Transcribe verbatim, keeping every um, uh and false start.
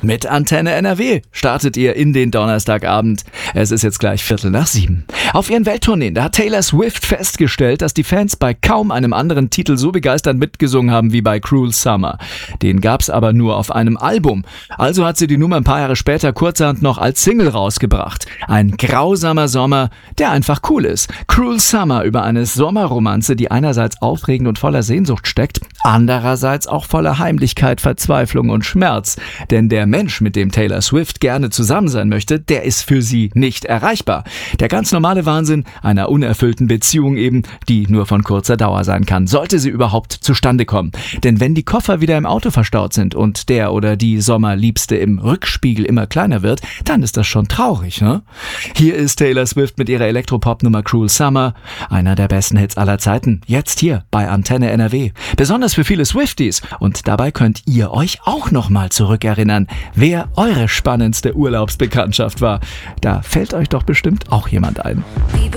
Mit Antenne N R W startet ihr in den Donnerstagabend. Es ist jetzt gleich Viertel nach sieben. Auf ihren Welttourneen, da hat Taylor Swift festgestellt, dass die Fans bei kaum einem anderen Titel so begeistert mitgesungen haben wie bei Cruel Summer. Den gab's aber nur auf einem Album. Also hat sie die Nummer ein paar Jahre später kurzerhand noch als Single rausgebracht. Ein grausamer Sommer, der einfach cool ist. Cruel Summer über eine Sommerromanze, die einerseits aufregend und voller Sehnsucht steckt, andererseits auch voller Heimlichkeit, Verzweiflung und Schmerz. Denn der Mensch, mit dem Taylor Swift gerne zusammen sein möchte, der ist für sie nicht erreichbar. Der ganz normale Wahnsinn einer unerfüllten Beziehung eben, die nur von kurzer Dauer sein kann, sollte sie überhaupt zustande kommen. Denn wenn die Koffer wieder im Auto verstaut sind und der oder die Sommerliebste im Rückspiegel immer kleiner wird, dann ist das schon traurig, ne? Hier ist Taylor Swift mit ihrer Elektropop-Nummer Cruel Summer, einer der besten Hits aller Zeiten, jetzt hier bei Antenne N R W. Besonders für viele Swifties. Und dabei könnt ihr euch auch nochmal zurückerinnern, wer eure spannendste Urlaubsbekanntschaft war. Da fällt euch doch bestimmt auch jemand ein.